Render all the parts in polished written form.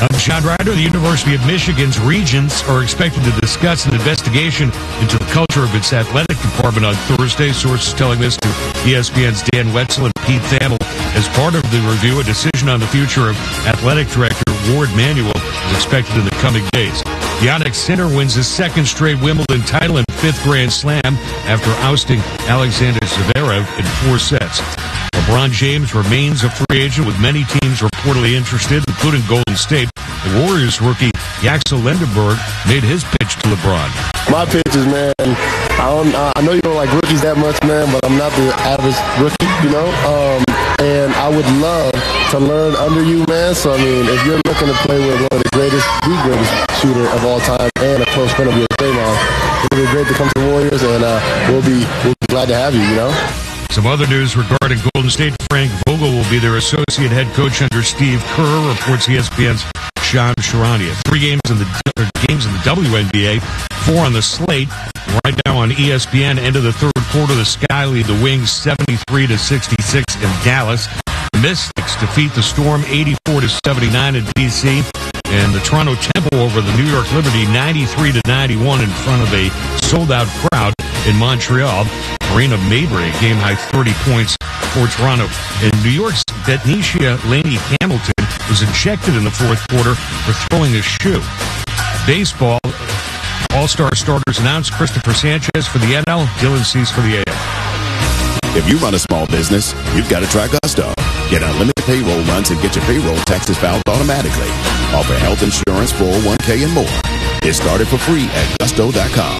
John Ryder, the University of Michigan's regents are expected to discuss an investigation into the culture of its athletic department on Thursday. Sources telling this to ESPN's Dan Wetzel and Pete Thamel. As part of the review, a decision on the future of athletic director Ward Manuel is expected in the coming days. Jannik Sinner wins his second straight Wimbledon title and fifth Grand Slam after ousting Alexander Zverev in 4 sets. LeBron James remains a free agent with many teams reportedly interested, including Golden State. The Warriors rookie Axel Lindenberg made his pitch to LeBron. My pitches, man, I know you don't like rookies that much, man, but I'm not the average rookie, and I would love to learn under you, man. So, I mean, if you're looking to play with one of the greatest shooter of all time and a close friend of yours, Draymond, it would be great to come to the Warriors, and we'll be glad to have you, Some other news regarding Golden State. Frank Vogel will be their associate head coach under Steve Kerr, reports ESPN's Sham Sharania. 3 games in the WNBA, 4 on the slate. Right now on ESPN, end of the third quarter, the Sky lead the Wings 73-66 in Dallas. The Mystics defeat the Storm 84-79 in D.C. And the Toronto Temple over the New York Liberty 93-91 in front of a sold-out crowd in Montreal. Marina Mabrey game-high 30 points for Toronto. In New York's Bethesda Laney Hamilton was ejected in the fourth quarter for throwing a shoe. Baseball, All-Star starters announced: Christopher Sanchez for the NL, Dylan Cease for the AL. If you run a small business, you've got to try Gusto. Get unlimited payroll runs and get your payroll taxes filed automatically. Offer health insurance, 401k, and more. Get started for free at gusto.com.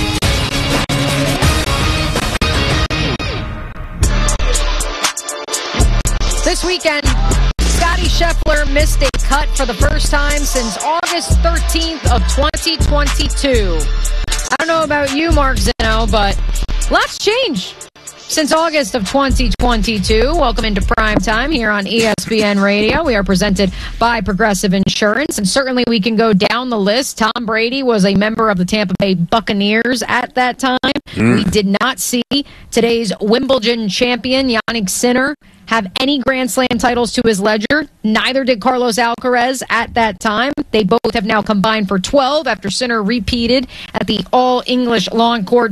This weekend, Scotty Scheffler missed a cut for the first time since August 13th of 2022. I don't know about you, Mark Zinno, but lots changed since August of 2022. Welcome into Prime Time here on ESPN Radio. We are presented by Progressive Insurance, and certainly we can go down the list. Tom Brady was a member of the Tampa Bay Buccaneers at that time. We did not see today's Wimbledon champion, Jannik Sinner, have any Grand Slam titles to his ledger. Neither did Carlos Alcaraz at that time. They both have now combined for 12 after Sinner repeated at the All-English Lawn Court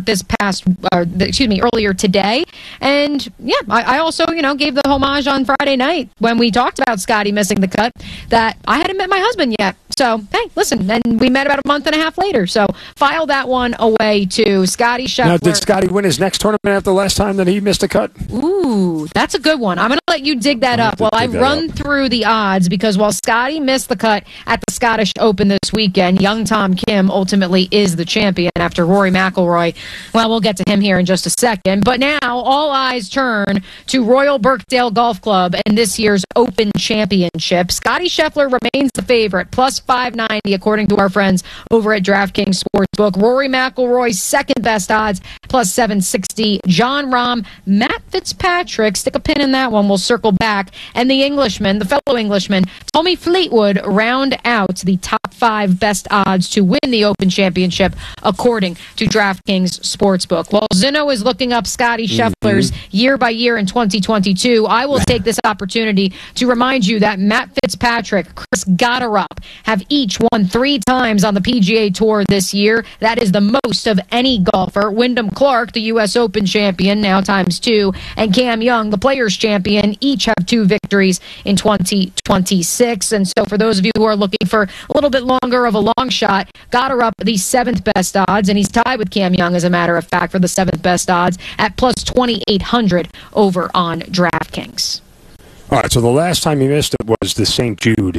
earlier today. And yeah, I also, gave the homage on Friday night when we talked about Scotty missing the cut that I hadn't met my husband yet. So, hey, listen, and we met about a month and a half later. So, file that one away to Scotty Scheffler. Now, did Scotty win his next tournament after the last time that he missed a cut? Ooh, that's a good one. I'm going to let you dig that up while I run through the odds, because while Scotty missed the cut at the Scottish Open this weekend, young Tom Kim ultimately is the champion after Rory McIlroy. Well, we'll get to him here in just a second. But now, all eyes turn to Royal Birkdale Golf Club and this year's Open Championship. Scotty Scheffler remains the favorite, plus 590, according to our friends over at DraftKings Sportsbook. Rory McIlroy, second best odds, plus 760. Jon Rahm, Matt Fitzpatrick, stick a pin in that one, we'll circle back. And the Englishman, the fellow Englishman, Tommy Fleetwood, round out the top 5 best odds to win the Open Championship, according to DraftKings Sportsbook. While Zinno is looking up Scotty Scheffler's year by year in 2022, I will take this opportunity to remind you that Matt Fitzpatrick, Chris Gotterup have each won 3 times on the PGA Tour this year. That is the most of any golfer. Wyndham Clark, the U.S. Open champion, now times 2, and Cam Young, the Players champion, each have 2 victories in 2026. And so for those of you who are looking for a little bit longer of a long shot, Gotterup, the 7th best odds, and he's tied with Cam Young, as a matter of fact, for the 7th best odds at plus 2,800 over on DraftKings. All right, so the last time he missed it was the St. Jude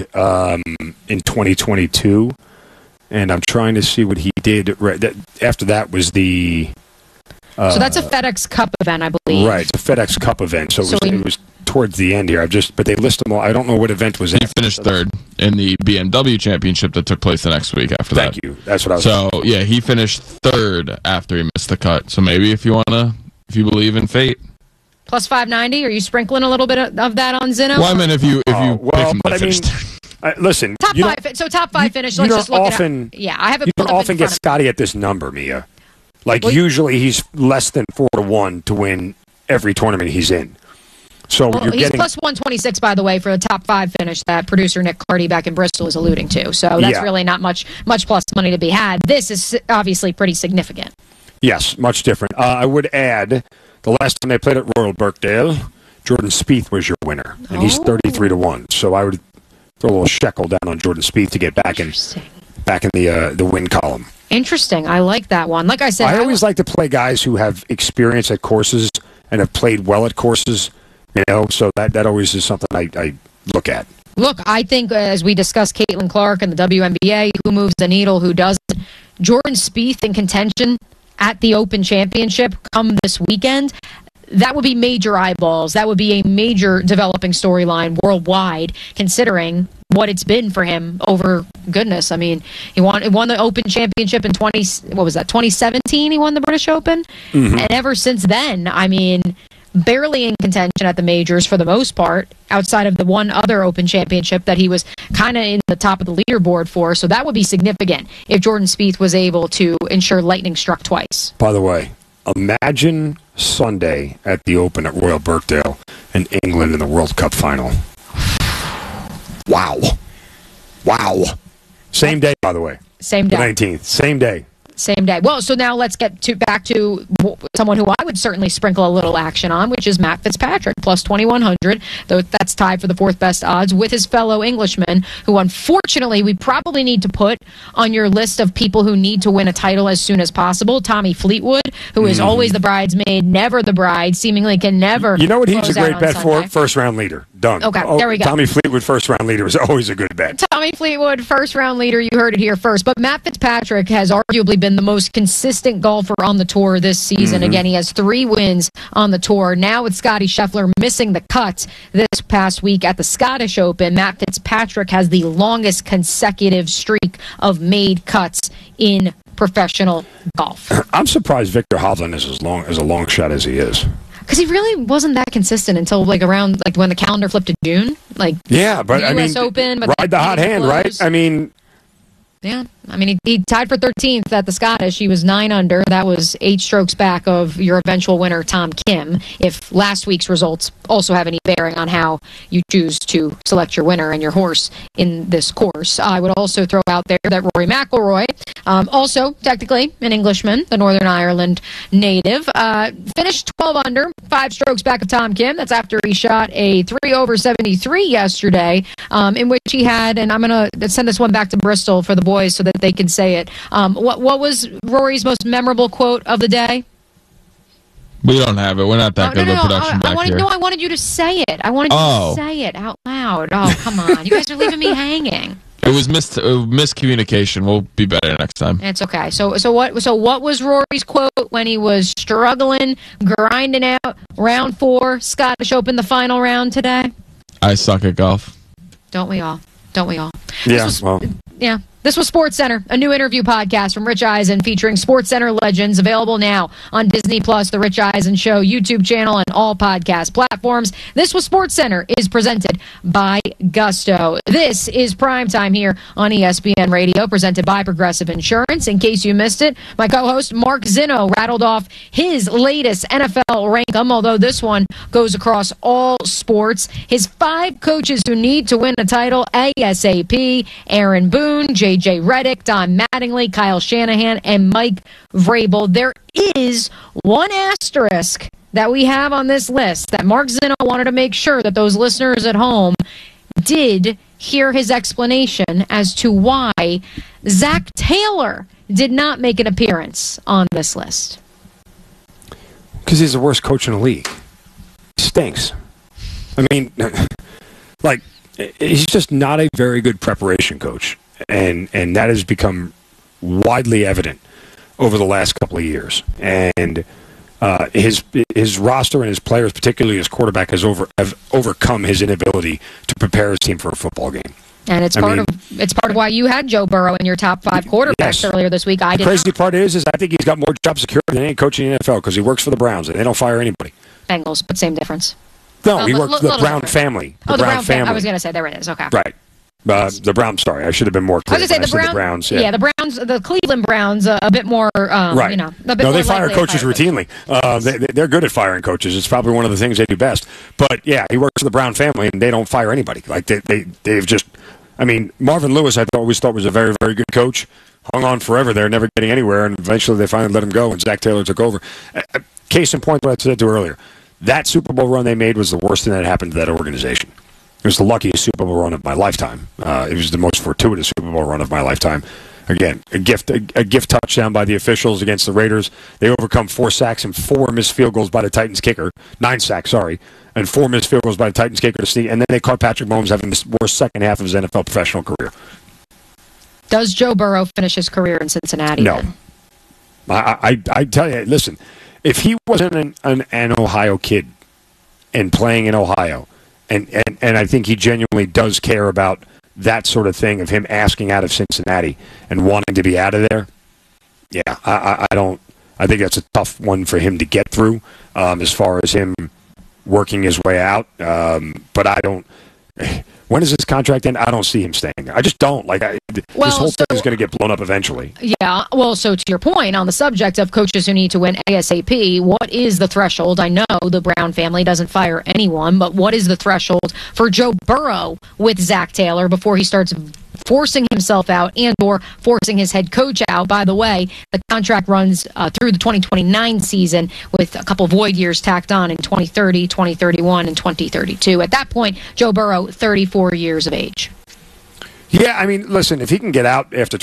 in 2022, and I'm trying to see what he did. Right, after that was the... so that's a FedEx Cup event, I believe. Right, it's a FedEx Cup event, so it was towards the end here. But they list them all. I don't know what event was. He finished third in the BMW Championship that took place the next week after that. Thank you. That's what I was. So yeah, he finished third after he missed the cut. So maybe if you believe in fate. Plus 590. Are you sprinkling a little bit of that on Zinno? Well, I mean, if you pick him to finish. Listen, top 5. So top 5 finish. Let's just look often, at. Yeah, I have it. You don't often get Scotty at this number, Mia. Usually he's less than 4-1 to win every tournament he's in. So Well, you're he's getting plus 126, by the way, for a top 5 finish that producer Nick Carty back in Bristol is alluding to. So that's really not much plus money to be had. This is obviously pretty significant. Yes, much different. I would add, the last time they played at Royal Birkdale, Jordan Spieth was your winner, and he's 33-1. So I would throw a little shekel down on Jordan Spieth to get back in the win column. Interesting. I like that one. Like I said, I always like to play guys who have experience at courses and have played well at courses. So that always is something I look at. Look, I think as we discussed Caitlin Clark and the WNBA, who moves the needle, who doesn't, Jordan Spieth in contention at the Open Championship come this weekend, that would be major eyeballs. That would be a major developing storyline worldwide, considering what it's been for him over, goodness, I mean, he won the Open Championship in 2017, he won the British Open? Mm-hmm. And ever since then, I mean, barely in contention at the majors for the most part, outside of the one other Open Championship that he was kind of in the top of the leaderboard for. So that would be significant if Jordan Spieth was able to ensure lightning struck twice. By the way, imagine Sunday at the Open at Royal Birkdale and England in the World Cup final. Wow. Same day, by the way. Same day. The 19th. Same day. Same day. Well, so now let's get back to someone who I would certainly sprinkle a little action on, which is Matt Fitzpatrick, plus 2,100, though that's tied for the fourth best odds with his fellow Englishman, who unfortunately we probably need to put on your list of people who need to win a title as soon as possible. Tommy Fleetwood, who is always the bridesmaid, never the bride, seemingly can never. You know what he's a great bet for? First round leader. Done. Okay, there we go. Tommy Fleetwood, first round leader, is always a good bet. Tommy Fleetwood, first round leader. You heard it here first. But Matt Fitzpatrick has arguably been the most consistent golfer on the tour this season. Again, he has 3 wins on the tour. Now with Scottie Scheffler missing the cut this past week at the Scottish Open, Matt Fitzpatrick has the longest consecutive streak of made cuts in professional golf. I'm surprised Victor Hovland is as a long shot as he is. Because he really wasn't that consistent until around when the calendar flipped to June. Yeah, but the US Open, but ride the hot hand, right? I mean, yeah. I mean, he tied for 13th at the Scottish. He was 9 under. That was 8 strokes back of your eventual winner, Tom Kim. If last week's results also have any bearing on how you choose to select your winner and your horse in this course. I would also throw out there that Rory McIlroy, also technically an Englishman, the Northern Ireland native, finished 12 under, 5 strokes back of Tom Kim. That's after he shot a 3 over 73 yesterday, in which he had, and I'm going to send this one back to Bristol for the boys so that they can say it. What was Rory's most memorable quote of the day? We don't have it. We're not that good of a production back here. No, I wanted you to say it. I wanted you to say it out loud. Oh, come on. You guys are leaving me hanging. It was miscommunication. We'll be better next time. It's okay. So what was Rory's quote when he was struggling, grinding out round 4, Scottish Open, the final round today? I suck at golf. Don't we all? Yeah, This was SportsCenter, a new interview podcast from Rich Eisen featuring SportsCenter legends, available now on Disney Plus, the Rich Eisen Show YouTube channel, and all podcast platforms. This was SportsCenter is presented by Gusto. This is Primetime here on ESPN Radio, presented by Progressive Insurance. In case you missed it, my co-host Mark Zinno rattled off his latest NFL rankum, although this one goes across all sports. His 5 coaches who need to win a title ASAP: Aaron Boone, J.J. Redick, Don Mattingly, Kyle Shanahan, and Mike Vrabel. There is one asterisk that we have on this list that Mark Zinno wanted to make sure that those listeners at home did hear his explanation as to why Zach Taylor did not make an appearance on this list. Because he's the worst coach in the league. He stinks. I mean, he's just not a very good preparation coach. And that has become widely evident over the last couple of years. And his roster and his players, particularly his quarterback, have overcome his inability to prepare his team for a football game. And it's part of why you had Joe Burrow in your top 5 quarterbacks earlier this week. The crazy part is I think he's got more job security than any coach in the NFL because he works for the Browns and they don't fire anybody. Bengals, but same difference. No, he works for the Brown family. The Brown family. I was going to say, there it is. Okay. Right. The Browns. Sorry, I should have been more clear. I was going to say the Browns. Yeah, the Browns, the Cleveland Browns, a bit more. Right. A bit no, more they fire coaches routinely. They're good at firing coaches. It's probably one of the things they do best. But yeah, he works for the Brown family, and they don't fire anybody. Like they've just. I mean, Marvin Lewis, I always thought was a very, very good coach. Hung on forever there, never getting anywhere, and eventually they finally let him go, and Zach Taylor took over. Case in point, what I said to earlier, that Super Bowl run they made was the worst thing that happened to that organization. It was the luckiest Super Bowl run of my lifetime. It was the most fortuitous Super Bowl run of my lifetime. Again, a gift touchdown by the officials against the Raiders. They overcome 4 sacks and 4 missed field goals by the Titans kicker. 9 sacks, sorry, and 4 missed field goals by the Titans kicker to sneak. And then they caught Patrick Mahomes having the worst second half of his NFL professional career. Does Joe Burrow finish his career in Cincinnati? No. I tell you, listen, if he wasn't an Ohio kid and playing in Ohio, and I think he genuinely does care about that sort of thing of him asking out of Cincinnati and wanting to be out of there, yeah, I don't. I think that's a tough one for him to get through as far as him working his way out. But I don't. When does his contract end? I don't see him staying there. I just don't. This whole thing is going to get blown up eventually. Yeah. Well, so to your point on the subject of coaches who need to win ASAP, what is the threshold? I know the Brown family doesn't fire anyone, but what is the threshold for Joe Burrow with Zach Taylor before he starts forcing himself out and or forcing his head coach out? By the way, the contract runs through the 2029 season with a couple void years tacked on in 2030, 2031, and 2032. At that point, Joe Burrow, 34 years of age. Yeah, I mean, listen, if he can get out after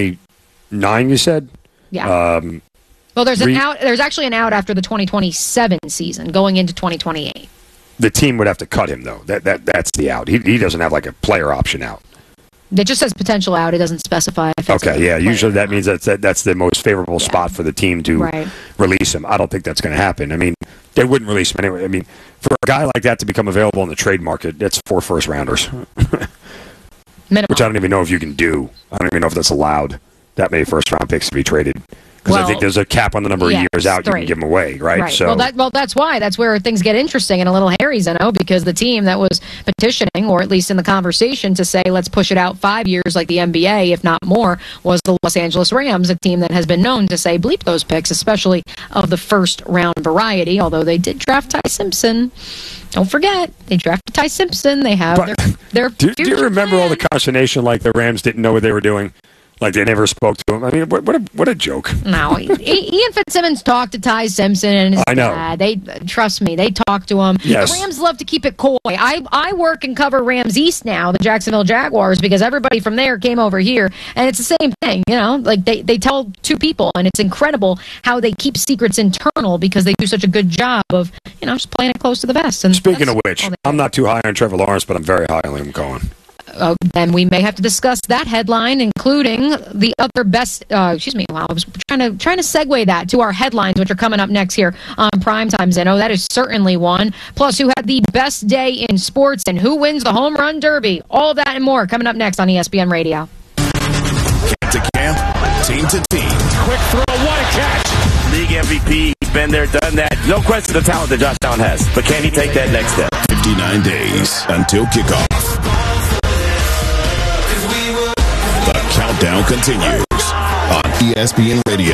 2029, you said? Yeah. Well, there's an out. There's actually an out after the 2027 season, going into 2028. The team would have to cut him, though. That's the out. He doesn't have like a player option out. It just says potential out. It doesn't specify. If it's okay, yeah. Usually that means that's the most favorable spot for the team to release him. I don't think that's going to happen. I mean, they wouldn't release him anyway. I mean, for a guy like that to become available in the trade market, that's 4 first-rounders. Minimum. Which I don't even know if you can do. I don't even know if that's allowed, that many first-round picks to be traded. Because I think there's a cap on the number of years out 3. You can give them away, right? So, that's why. That's where things get interesting and a little hairy, Zeno, because the team that was petitioning, or at least in the conversation, to say let's push it out 5 years like the NBA, if not more, was the Los Angeles Rams, a team that has been known to say bleep those picks, especially of the first-round variety, although they did draft Ty Simpson. Don't forget, they drafted Ty Simpson. They have their do you remember all the consternation like the Rams didn't know what they were doing? Like they never spoke to him. I mean, what a joke. No, Ian Fitzsimmons talked to Ty Simpson and his dad. They trust me, they talked to him. Yes. The Rams love to keep it coy. I work and cover Rams East now, the Jacksonville Jaguars, because everybody from there came over here, and it's the same thing. You know, like they tell 2 people, and it's incredible how they keep secrets internal because they do such a good job of just playing it close to the vest. And speaking of which, I'm not too high on Trevor Lawrence, but I'm very high on Liam Cohen. Then we may have to discuss that headline, including the other best. Wow, I was trying to segue that to our headlines, which are coming up next here on Primetime. Zeno, that is certainly one. Plus, who had the best day in sports and who wins the home run derby? All of that and more coming up next on ESPN Radio. Camp to camp, team to team. Quick throw, what a catch! League MVP, he's been there, done that. No question the talent that Josh Allen has, but can he take that next step? 59 days until kickoff. The countdown continues on ESPN Radio.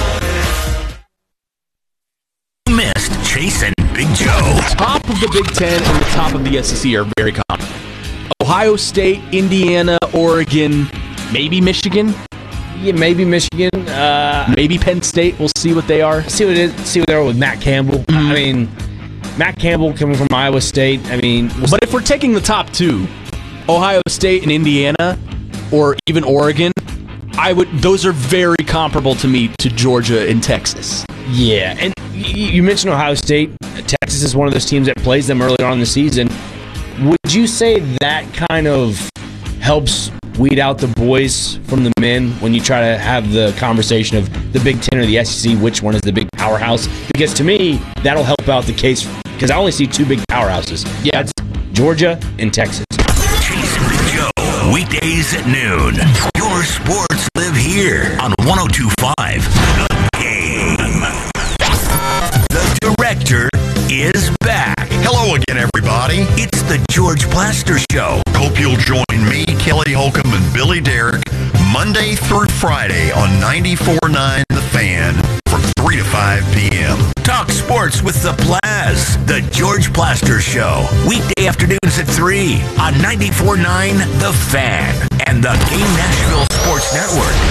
Missed Chase and Big Joe. Top of the Big Ten and the top of the SEC are very common. Ohio State, Indiana, Oregon, maybe Michigan. Yeah, maybe Michigan. Maybe Penn State. We'll see what they are. See what they are with Matt Campbell. I mean, Matt Campbell coming from Iowa State. I mean, but if we're taking the top 2, Ohio State and Indiana, or even Oregon, those are very comparable to me to Georgia and Texas. Yeah, and you mentioned Ohio State. Texas is one of those teams that plays them early on in the season. Would you say that kind of helps weed out the boys from the men when you try to have the conversation of the Big Ten or the SEC, which one is the big powerhouse? Because to me, that'll help out the case, because I only see 2 big powerhouses. Yeah, it's Georgia and Texas. Chase and Big Joe, weekdays at noon. Your sports live here on 102.5 The Game. The director is back. Hello again, everybody. It's the Georgia George Plaster Show. Hope you'll join me, Kelly Holcomb, and Billy Derrick Monday through Friday on 94.9 The Fan from 3 to 5 p.m. Talk sports with the Plaz, the George Plaster Show. Weekday afternoons at 3 on 94.9 The Fan and the Game Nashville Sports Network.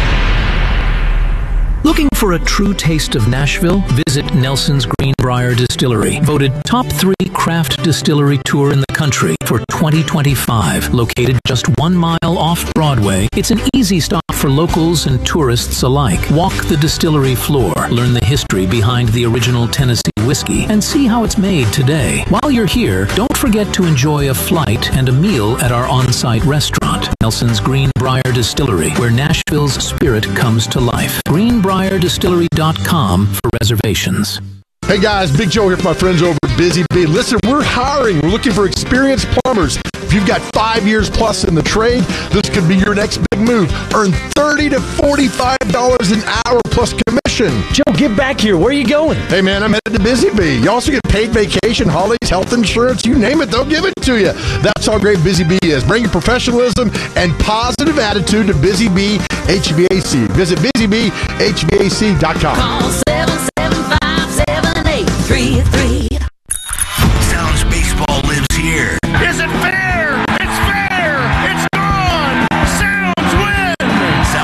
Looking for a true taste of Nashville? Visit Nelson's Greenbrier Distillery, voted top 3 craft distillery tour in the country for 2025. Located just 1 mile off Broadway, it's an easy stop for locals and tourists alike. Walk the distillery floor, learn the history behind the original Tennessee whiskey, and see how it's made today. While you're here, don't forget to enjoy a flight and a meal at our on-site restaurant, Nelson's Greenbrier Distillery, where Nashville's spirit comes to life. GreenbrierDistillery.com for reservations. Hey guys, Big Joe here for my friends over at Busy Bee. Listen, we're hiring. We're looking for experienced plumbers. If you've got 5 years plus in the trade, this could be your next big move. Earn $30 to $45 an hour plus commission. Joe, get back here. Where are you going? Hey man, I'm headed to Busy Bee. You also get paid vacation, holidays, health insurance, you name it, they'll give it to you. That's how great Busy Bee is. Bring your professionalism and positive attitude to Busy Bee HVAC. Visit BusyBeeHVAC.com. Call